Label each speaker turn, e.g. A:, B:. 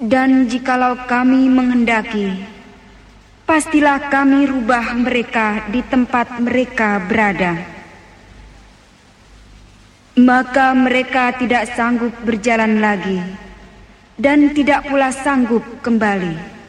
A: Dan jikalau kami menghendaki, pastilah kami rubah mereka di tempat mereka berada. Maka mereka tidak sanggup berjalan lagi, dan tidak pula sanggup kembali.